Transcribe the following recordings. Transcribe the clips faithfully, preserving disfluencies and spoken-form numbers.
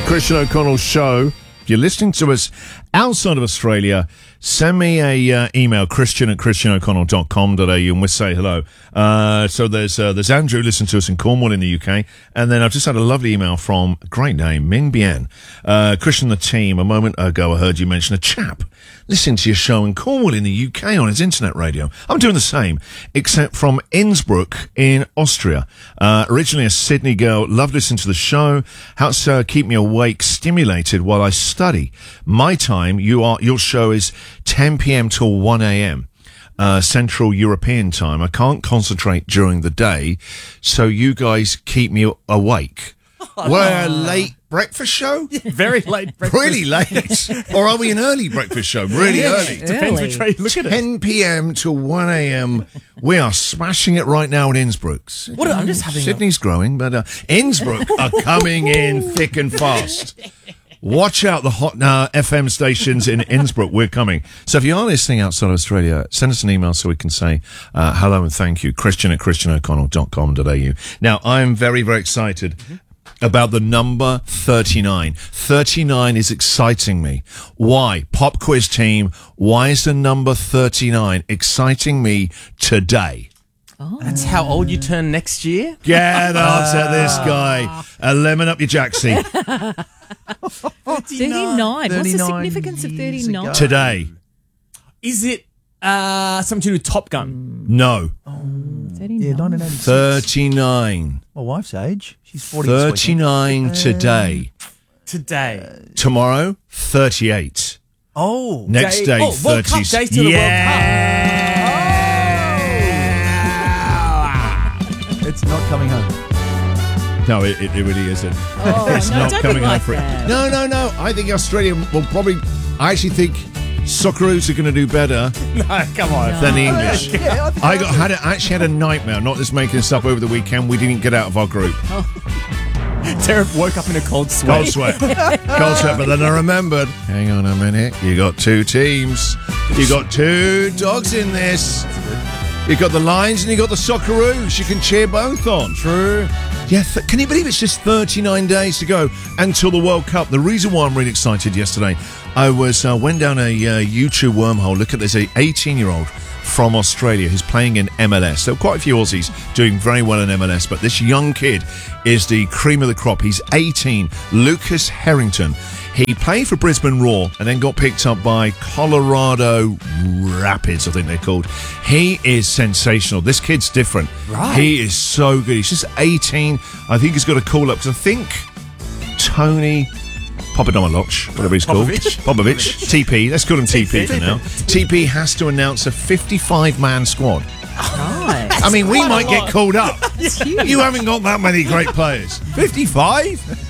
Christian O'Connell Show. If you're listening to us outside of Australia, send me a uh, email, christian at christian o'connell dot com dot a u, and we'll say hello. Uh, so there's uh, there's Andrew, listen to us in Cornwall in the U K, and then I've just had a lovely email from, great name, Ming Bien. Uh, Christian, the team, a moment ago I heard you mention a chap listening to your show in Cornwall in the U K on his internet radio. I'm doing the same, except from Innsbruck in Austria. Uh, originally a Sydney girl, loved listening to the show, helps uh, keep me awake, stimulated while I study. My time, you are, your show is ten p.m. till one a.m. Uh, Central European time. I can't concentrate during the day, so you guys keep me awake. Oh, We're a late breakfast show? Very late breakfast. Really late? Or are we an early breakfast show? Really yeah, early? Depends which way you look at it. ten p.m. till one a.m. We are smashing it right now in Innsbruck. What? I'm just having Sydney's a... growing, but uh, Innsbruck are coming in thick and fast. Watch out, the hot uh, F M stations in Innsbruck. We're coming. So if you are listening outside of Australia, send us an email so we can say uh, hello and thank you. Christian at christian o'connell dot com dot a u. Now, I'm very, very excited mm-hmm. about the number thirty-nine. thirty-nine is exciting me. Why? Pop quiz team, why is the number thirty-nine exciting me today? Oh. That's how old you turn next year? Get upset this guy. A lemon up your jacksie. thirty-nine. What's the significance of thirty-nine? Today. Is it uh, something to do with Top Gun? No. Oh, thirty-nine. Yeah, nineteen eighty-six. thirty-nine. My wife's age. She's forty. thirty-nine today. Uh, today. Uh, Tomorrow, thirty-eight. Oh. Next day, oh, thirty. World Cup, days to yeah. the World Cup. It's not coming home. No, it, it really isn't. Oh, it's no, not don't coming be home like for that. it. No, no, no. I think Australia will probably. I actually think Socceroos are going to do better No, come on. than the English. Yeah, I, think I got had a, I actually had a nightmare. Not just making this up over the weekend. We didn't get out of our group. Tara woke up in a cold sweat. Cold sweat. Cold sweat. But then I remembered. Hang on a minute. You got two teams. You got two dogs in this. You got the Lions and you got the Socceroos. You can cheer both on. True. Yeah, th- can you believe it's just thirty-nine days to go until the World Cup? The reason why I'm really excited yesterday, I was uh, went down a uh, YouTube wormhole. Look at this, a eighteen-year-old from Australia who's playing in M L S. There are quite a few Aussies doing very well in M L S, but this young kid is the cream of the crop. He's eighteen, Lucas Harrington. He played for Brisbane Roar and then got picked up by Colorado Rapids, I think they're called. He is sensational. This kid's different. Right. He is so good. He's just eighteen. I think he's got a call up because I think Tony Popodomoloch, whatever he's called. Popovich? Popovich. T P. Let's call him T P for now. T P has to announce a fifty-five man squad. Nice. I mean, we quite might a get lot. called up. It's huge. You haven't got that many great players. fifty-five?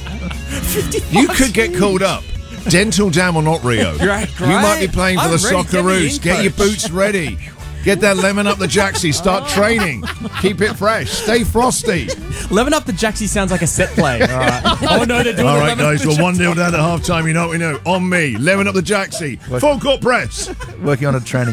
You could get called up. Dental Dam or not, Rio. Great, You might be great. playing for I'm the ready. Get me Socceroos. in, Get your coach. boots ready. Get that lemon up the jacksie. Start training. Keep it fresh. Stay frosty. Level Up the Jacksie sounds like a set play. All right. Oh, no, they're doing All the right, Level Up guys. the Well, one Jacksie. nil down at half time. You know what we know. On me. Lemon up the jacksie. Full court press. working on a training.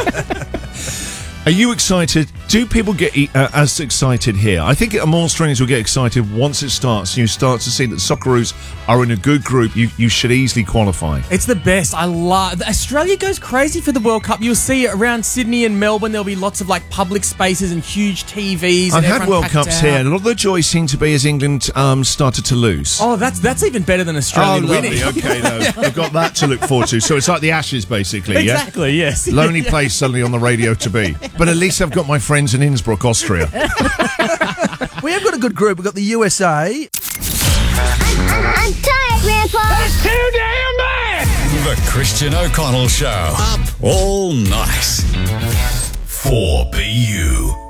Are you excited? Do people get uh, as excited here? I think more Australians will get excited once it starts. You start to see that Socceroos are in a good group. You you should easily qualify. It's the best. I love Australia goes crazy for the World Cup. You'll see it around Sydney and Melbourne. There'll be lots of like public spaces and huge T Vs. I've and had everyone World packed Cups out. here, and a lot of the joy seemed to be as England um, started to lose. Oh, that's that's even better than Oh, Australian lovely. winning. Okay, no, I've got that to look forward to. So it's like the Ashes, basically. Exactly. Yes. Yeah. Lonely place suddenly on the radio to be, but at least I've got my friends in Innsbruck, Austria. We have got a good group. We've got the U S A. I'm, I'm tired, Grandpa. That's too damn bad! The Christian O'Connell Show. Up all night. four B U.